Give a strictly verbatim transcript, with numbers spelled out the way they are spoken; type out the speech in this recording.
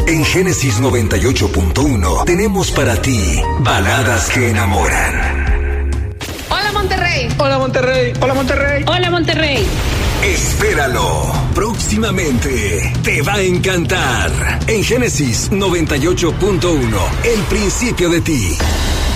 En Génesis noventa y ocho punto uno tenemos para ti baladas que enamoran. Hola Monterrey. Hola Monterrey. Hola Monterrey. Hola Monterrey. Espéralo. Próximamente te va a encantar. En Génesis noventa y ocho punto uno, El principio de ti.